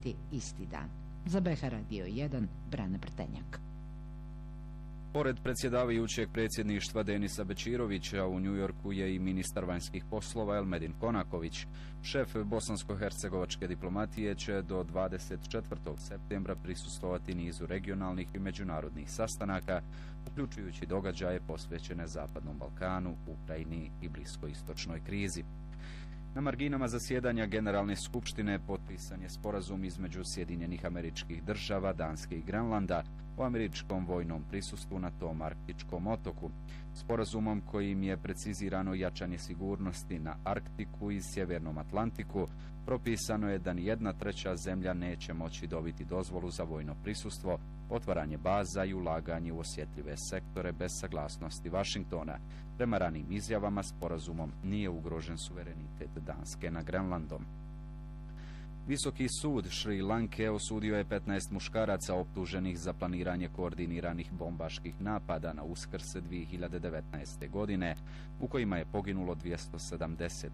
isti dan. Za BH Radio 1, Brana Brtenjak. Pored predsjedavajućeg predsjedništva Denisa Bečirovića, u Njujorku je i ministar vanjskih poslova Elmedin Konaković. Šef bosansko-hercegovačke diplomatije će do 24. septembra prisustvovati nizu regionalnih i međunarodnih sastanaka, uključujući događaje posvećene Zapadnom Balkanu, Ukrajini i bliskoistočnoj krizi. Na marginama zasjedanja Generalne skupštine potpisan je sporazum između Sjedinjenih Američkih Država, Danske i Grenlanda o američkom vojnom prisustvu na tom arktičkom otoku. Sporazumom kojim je precizirano jačanje sigurnosti na Arktiku i Sjevernom Atlantiku, propisano je da nijedna treća zemlja neće moći dobiti dozvolu za vojno prisustvo, otvaranje baza i ulaganje u osjetljive sektore bez saglasnosti Vašingtona. Prema ranijim izjavama, sporazumom nije ugrožen suverenitet Danske nad Grenlandom. Visoki sud Šri Lanke osudio je 15 muškaraca optuženih za planiranje koordiniranih bombaških napada na Uskrs 2019. godine, u kojima je poginulo 270